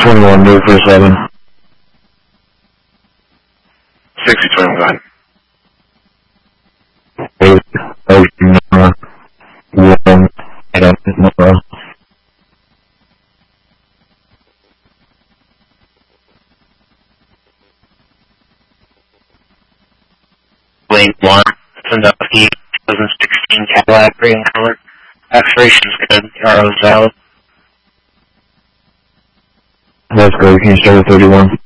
6021, move for 7. 6021, go ahead. Lane 1, Sandusky, 2016 Cadillac, green color. Expiration's good, RO's valid. That's great, can you start at 31?